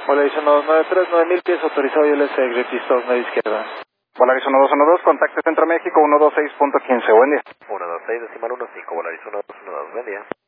Volaris 1293, 9000 pies autorizado y LS Great Eastern, media izquierda. Volaris 1212, contacte Centro México 126.15, buen día. 126.15, Volaris 1212, buen día.